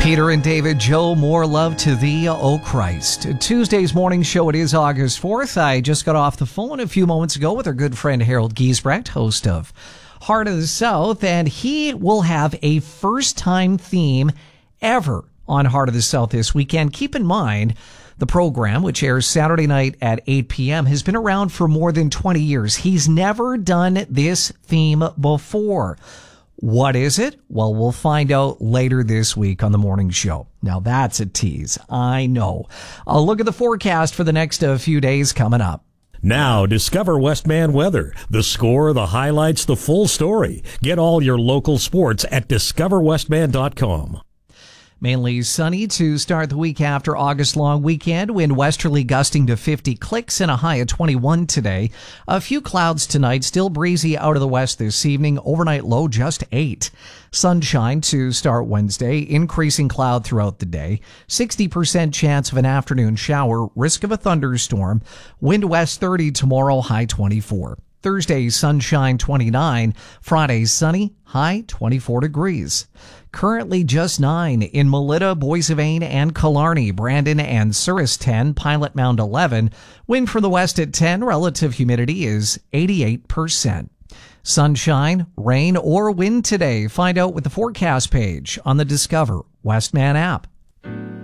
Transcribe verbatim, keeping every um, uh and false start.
Peter and David, Joe, more love to thee, O Christ. Tuesday's morning show, it is August fourth. I just got off the phone a few moments ago with our good friend Harold Giesbrecht, host of Heart of the South, and he will have a first-time theme ever on Heart of the South this weekend. Keep in mind, the program, which airs Saturday night at eight p.m., has been around for more than twenty years. He's never done this theme before. What is it? Well, we'll find out later this week on the morning show. Now, that's a tease. I know. I'll look at the forecast for the next uh, few days coming up. Now, discover Westman weather. The score, the highlights, the full story. Get all your local sports at discover westman dot com. Mainly sunny to start the week after August long weekend. Wind westerly gusting to fifty clicks and a high of twenty-one today. A few clouds tonight, still breezy out of the west this evening. Overnight low just eight. Sunshine to start Wednesday, increasing cloud throughout the day. sixty percent chance of an afternoon shower, risk of a thunderstorm. Wind west thirty tomorrow, high twenty-four. Thursday, sunshine twenty-nine. Friday, sunny, high twenty-four degrees. Currently just nine in Melita, Boissevain, and Killarney. Brandon and Souris ten. Pilot Mound eleven. Wind from the west at ten. Relative humidity is eighty-eight percent. Sunshine, rain, or wind today. Find out with the forecast page on the Discover Westman app.